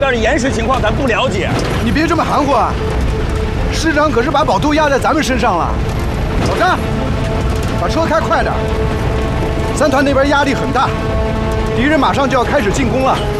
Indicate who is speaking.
Speaker 1: 但是岩石情况咱不了解。
Speaker 2: 你别这么含糊啊！师长可是把宝都压在咱们身上了。老张，把车开快点。三团那边压力很大，敌人马上就要开始进攻了。